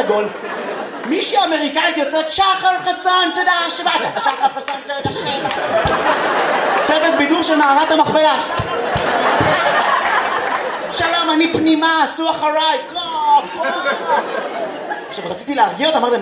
סגול. מישהי אמריקאית יוצאת, שחר חסון, תודה שבאת. שחר חסון, תודה שבאת. סרט בידור של מערת המכפלה. שלום, אני פנימה, עשו אחריי. עכשיו רציתי להרגיע אותה, אמרתי להם,